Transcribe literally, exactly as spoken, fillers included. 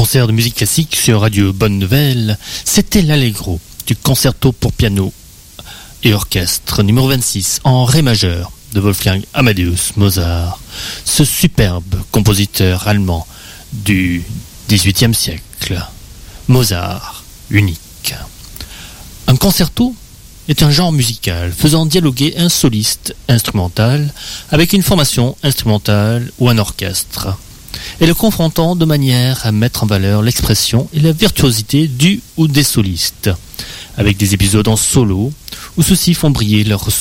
concert de musique classique sur Radio Bonne Nouvelle, c'était l'Allegro du concerto pour piano et orchestre numéro vingt-six en ré majeur de Wolfgang Amadeus Mozart, ce superbe compositeur allemand du dix-huitième siècle. Mozart, unique. Un concerto est un genre musical faisant dialoguer un soliste instrumental avec une formation instrumentale ou un orchestre, et le confrontant de manière à mettre en valeur l'expression et la virtuosité du ou des solistes, avec des épisodes en solo où ceux-ci font briller leur